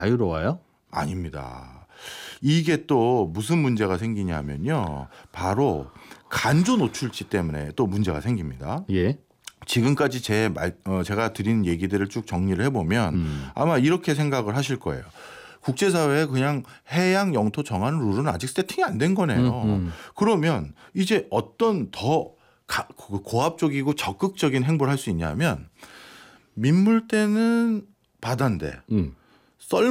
자유로워요? 아닙니다. 이게 또 무슨 문제가 생기냐면요. 바로 간조 노출지 때문에 또 문제가 생깁니다. 예. 지금까지 제가 드린 얘기들을 쭉 정리를 해보면 아마 이렇게 생각을 하실 거예요. 국제사회에 그냥 해양 영토 정하는 룰은 아직 세팅이 안 된 거네요. 그러면 이제 어떤 더 고압적이고 적극적인 행보를 할 수 있냐면 민물대는 바다인데 썰